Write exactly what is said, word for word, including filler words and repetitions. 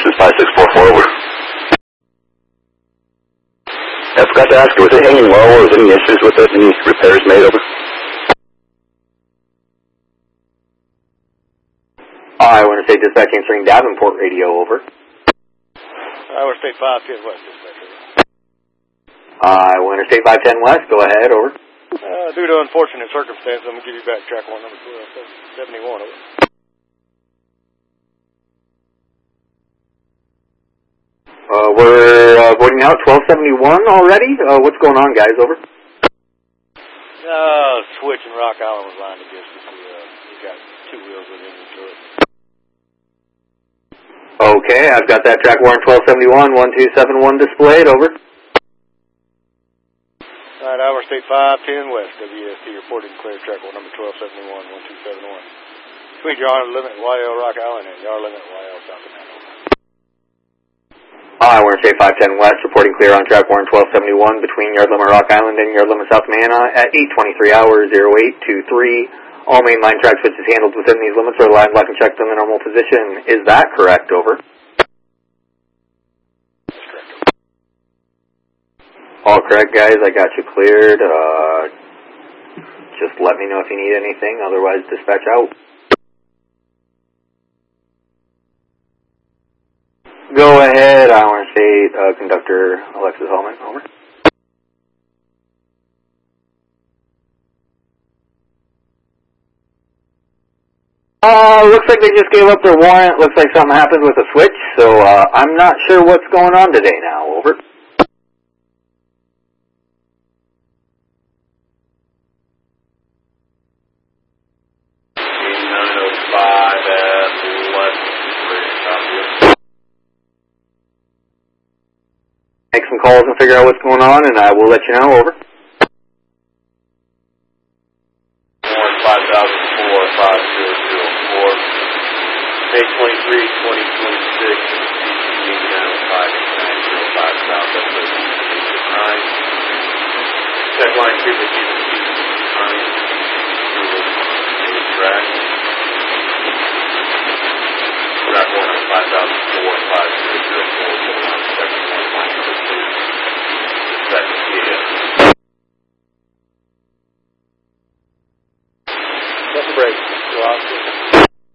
This is five six four four, over. I forgot to ask you, was it hanging low or was there any issues with it? Any repairs made, over? I want to say dispatch answering Davenport radio, over. I want to say five ten West dispatch, over. I want to say five ten West, go ahead, over. Uh, due to unfortunate circumstances, I'm going to give you back track one number seventy-one, over. Uh, we're uh, voting out twelve seventy-one already. Uh, what's going on, guys? Over. Uh, switch and Rock Island was lined against us. We, uh, we got two wheels with inventory. Okay, I've got that track warrant twelve seventy-one, one two seven one displayed. Over. All right, Iowa State five ten West, W S T reporting clear track warrant number twelve seventy-one, one two seven one. Between yard limit Y L Rock Island and yard limit Y L South Amana. I want to say five ten West, reporting clear on track warrant twelve seventy-one between yard limit Rock Island and yard limit South Amana at eight twenty-three hours, zero eight two three. All mainline track switches handled within these limits are lined, locked, and checked in the normal position. Is that correct? Over. That's correct. All correct, guys. I got you cleared. Uh, just let me know if you need anything. Otherwise, dispatch out. Go ahead. I want to say uh, Conductor Alexis Hellman. Over. Uh, looks like they just gave up their warrant. Looks like something happened with a switch, so uh, I'm not sure what's going on today now. Over. nine oh five at Make some calls and figure out what's going on, and I will let you know. Over. five thousand four, five zero zero four, May twenty-three, twenty twenty-six, nine oh five, nine oh five South, that's nine. Check line two, the G C, nine, track. Track one, five thousand four, five zero